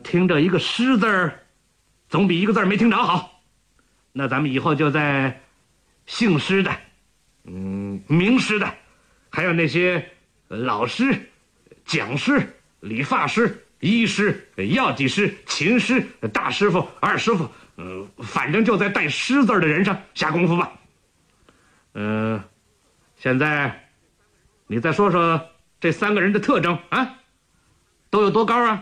听着一个诗字儿，总比一个字儿没听着好。那咱们以后就在姓师的、名师的，还有那些老师、讲师、理发师、医师、药剂师、琴师、大师傅、二师傅，反正就在带师字的人上下功夫吧。现在你再说说这3个人的特征啊，都有多高啊？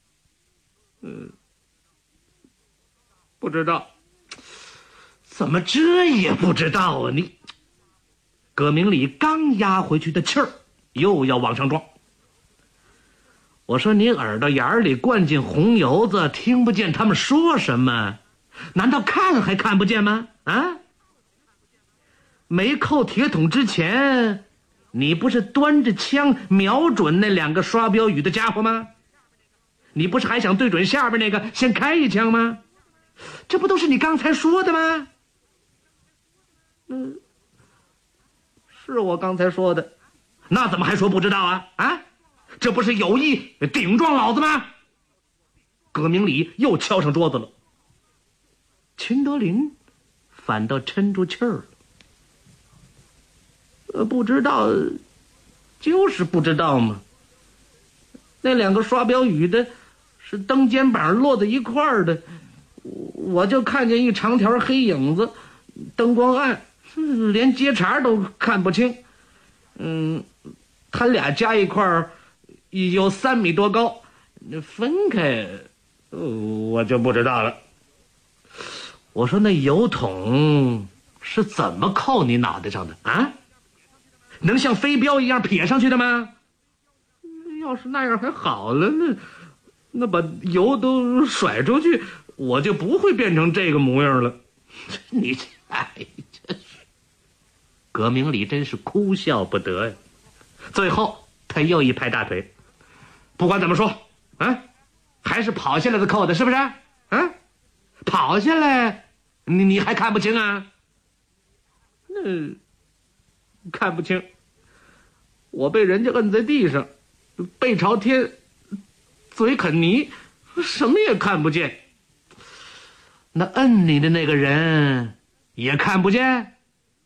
不知道。怎么这也不知道啊你？葛明礼刚压回去的气儿又要往上撞。我说你耳朵眼里灌进红油子，听不见他们说什么？难道看还看不见吗？啊？没扣铁桶之前，你不是端着枪瞄准那2个刷标语的家伙吗？你不是还想对准下边那个先开一枪吗？这不都是你刚才说的吗？是我刚才说的，那怎么还说不知道啊？啊，这不是有意顶撞老子吗？葛明礼又敲上桌子了。秦德林反倒沉住气儿了。不知道，就是不知道嘛。那2个刷标语的是蹬肩膀落在一块儿的，我就看见一长条黑影子，灯光暗，连接茬都看不清。他俩加一块儿有3米多高，分开我就不知道了。我说那油桶是怎么扣你脑袋上的啊？能像飞镖一样撇上去的吗？要是那样还好了，那把油都甩出去，我就不会变成这个模样了。你真是，葛明礼真是哭笑不得呀。最后他又一拍大腿，不管怎么说啊，还是跑下来的扣的，是不是啊？跑下来你还看不清啊？那看不清，我被人家摁在地上，背朝天，嘴啃泥，什么也看不见。那摁你的那个人也看不见？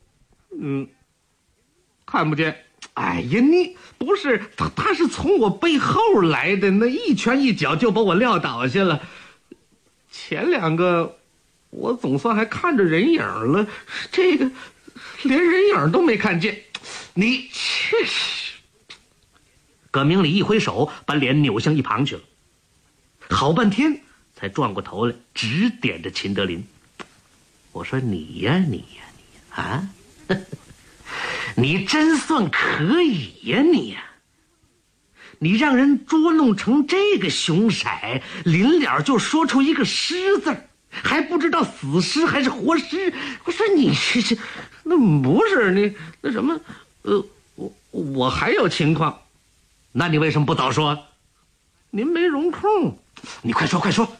看不见。哎呀，你不是他是从我背后来的，那一拳一脚就把我撂倒下了。前2个我总算还看着人影了，这个连人影都没看见。你切！葛明礼一挥手，把脸扭向一旁去了。好半天才转过头来，指点着秦德林。我说你呀，啊，你真算可以呀，你让人捉弄成这个熊色，临了就说出一个诗字，还不知道死尸还是活尸。我说你这那不是你那什么，我还有情况，那你为什么不早说？您没容空，你快说快说。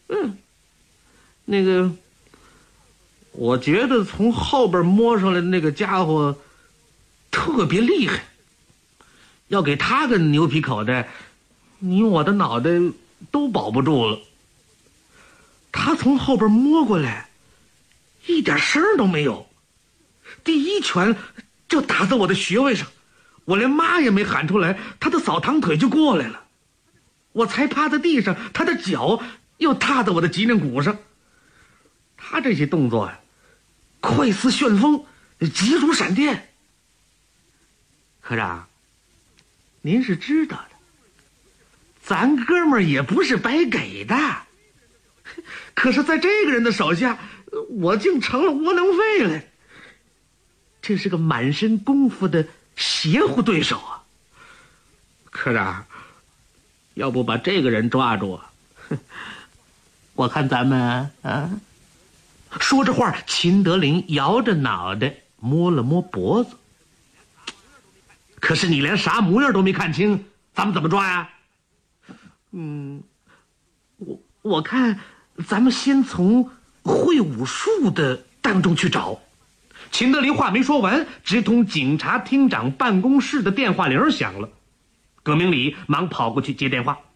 那个，我觉得从后边摸上来的那个家伙特别厉害，要给他个牛皮口袋，你我的脑袋都保不住了。他从后边摸过来，一点声都没有，第一拳就打在我的穴位上，我连妈也没喊出来，他的扫堂腿就过来了。我才趴在地上，他的脚又踏在我的脊梁骨上。他这些动作呀，快似旋风，急如闪电。科长，您是知道的，咱哥们儿也不是白给的，可是在这个人的手下，我竟成了窝囊废了。这是个满身功夫的邪乎对手啊！科长，要不把这个人抓住啊？我看咱们啊。说着话，秦德林摇着脑袋摸了摸脖子。可是你连啥模样都没看清，咱们怎么抓呀？我看咱们先从会武术的当中去找。秦德林话没说完，直通警察厅长办公室的电话铃响了。葛明礼忙跑过去接电话。